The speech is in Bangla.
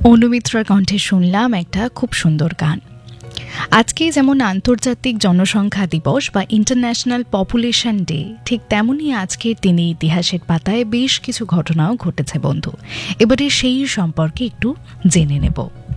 অনুমিত্রার কণ্ঠে শুনলাম একটা খুব সুন্দর গান। আজকে যেমন আন্তর্জাতিক জনসংখ্যা দিবস বা ইন্টারন্যাশনাল পপুলেশন ডে, ঠিক তেমনই আজকের দিনে ইতিহাসের পাতায় বেশ কিছু ঘটনাও ঘটেছে বন্ধু। এবারে সেই সম্পর্কে একটু জেনে নেব।